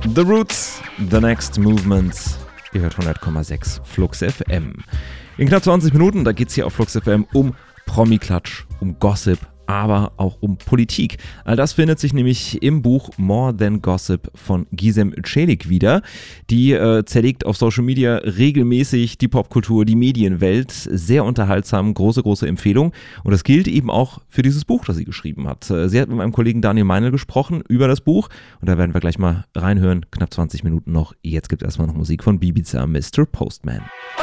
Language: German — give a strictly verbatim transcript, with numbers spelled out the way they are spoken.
The Roots, The Next Movement. Ihr hört hundert Komma sechs Flux F M. In knapp zwanzig Minuten, da geht es hier auf Flux F M um Promi-Klatsch, um Gossip, aber auch um Politik. All das findet sich nämlich im Buch More Than Gossip von Gizem Celik wieder. Die äh, zerlegt auf Social Media regelmäßig die Popkultur, die Medienwelt. Sehr unterhaltsam, große, große Empfehlung. Und das gilt eben auch für dieses Buch, das sie geschrieben hat. Sie hat mit meinem Kollegen Daniel Meinl gesprochen über das Buch. Und da werden wir gleich mal reinhören. Knapp zwanzig Minuten noch. Jetzt gibt es erstmal noch Musik von Ibiza, Mister Postman.